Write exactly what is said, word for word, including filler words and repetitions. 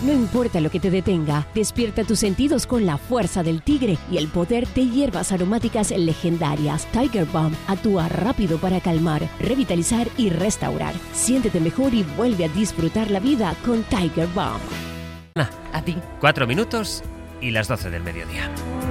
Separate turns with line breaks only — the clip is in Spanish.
No importa lo que te detenga, despierta tus sentidos con la fuerza del tigre y el poder de hierbas aromáticas legendarias. Tiger Balm actúa rápido para calmar, revitalizar y restaurar. Siéntete mejor y vuelve a disfrutar la vida con Tiger Balm.
A ti. Cuatro minutos y las doce del mediodía.